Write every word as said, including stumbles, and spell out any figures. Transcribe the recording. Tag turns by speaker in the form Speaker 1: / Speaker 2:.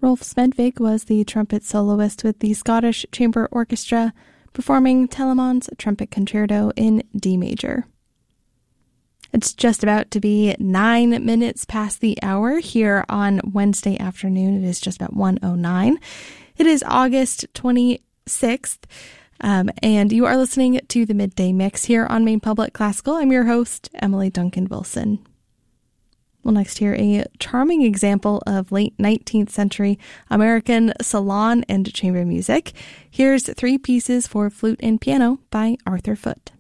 Speaker 1: Rolf Smedvig was the trumpet soloist with the Scottish Chamber Orchestra, performing Telemann's Trumpet Concerto in D major. It's just about to be nine minutes past the hour here on Wednesday afternoon. It is just about one oh nine. It is August twenty-sixth, um, and you are listening to the Midday Mix here on Maine Public Classical. I'm your host, Emily Duncan Wilson. We'll next hear a charming example of late nineteenth century American salon and chamber music. Here's Three Pieces for Flute and Piano by Arthur Foote.